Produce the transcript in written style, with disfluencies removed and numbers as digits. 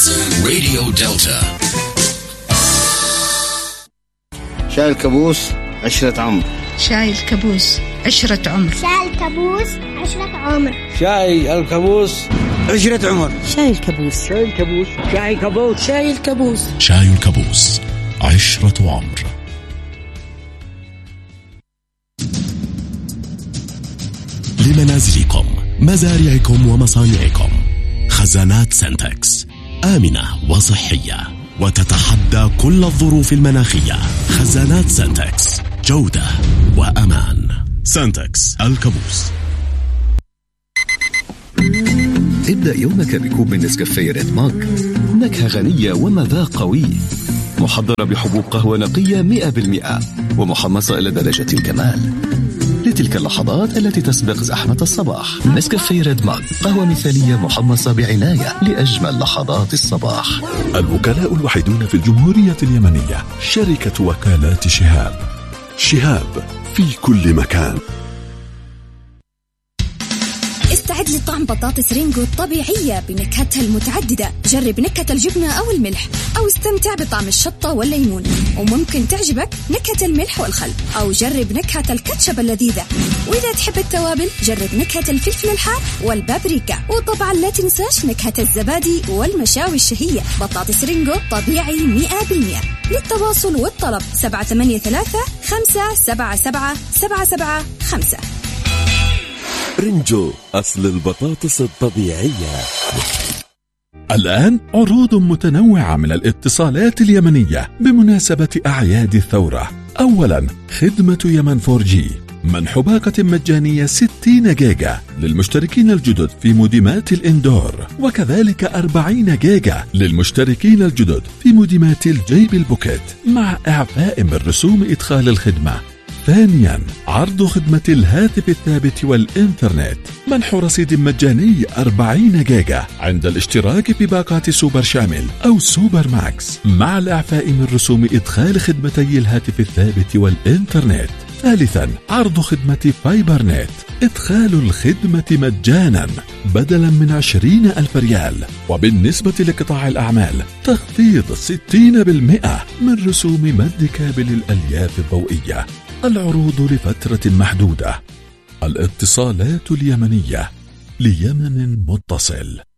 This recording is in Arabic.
راديو دلتا. شاي الكابوس 10 عمر. شاي الكابوس 10 عمر. شاي الكابوس 10 عمر. شاي الكابوس 10 عمر. شاي الكابوس. شاي الكابوس. شاي الكابوس. شاي الكابوس. شاي الكابوس 10 عمر. لمنازلكم، مزارعكم ومصانعكم، خزانات سنتكس آمنة وصحية وتتحدى كل الظروف المناخية. خزانات سنتكس، جودة وأمان. سنتكس الكابوس. ابدأ يومك بكوب من نسكافيه ريد ماج، نكهة غنية ومذاق قوي، محضرة بحبوب قهوة نقية 100% ومحمصة إلى درجة الكمال، لتلك اللحظات التي تسبق زحمة الصباح. نسكافيه ريد ماج، قهوة مثالية محمصة بعناية لأجمل لحظات الصباح. الوكلاء الوحيدون في الجمهورية اليمنية شركة وكالات شهاب. شهاب في كل مكان. استعد لطعم بطاطس رينجو الطبيعية بنكهتها المتعددة. جرب نكهة الجبنة أو الملح، أو استمتع بطعم الشطة والليمون، وممكن تعجبك نكهة الملح والخل، أو جرب نكهة الكاتشب اللذيذة. وإذا تحب التوابل جرب نكهة الفلفل الحار والبابريكا، وطبعا لا تنساش نكهة الزبادي والمشاوي الشهية. بطاطس رينجو طبيعي 100%. للتواصل والطلب 783-577-775. رينجو، أصل البطاطس الطبيعية. الآن عروض متنوعة من الاتصالات اليمنية بمناسبة أعياد الثورة. أولا، خدمة يمن 4G، منح باقة مجانية 60 جيجا للمشتركين الجدد في موديمات الإندور، وكذلك 40 جيجا للمشتركين الجدد في موديمات الجيب البوكيت، مع إعفاء من رسوم إدخال الخدمة. ثانيا، عرض خدمة الهاتف الثابت والإنترنت، منح رصيد مجاني 40 جيجا عند الاشتراك بباقات سوبر شامل أو سوبر ماكس، مع الإعفاء من رسوم إدخال خدمتي الهاتف الثابت والإنترنت. ثالثا، عرض خدمة فايبر نت، إدخال الخدمة مجانا بدلا من 20,000 ريال. وبالنسبة لقطاع الأعمال، تخفيض 60% من رسوم مد كابل الألياف الضوئية. العروض لفترة محدودة. الاتصالات اليمنية، ليمن متصل.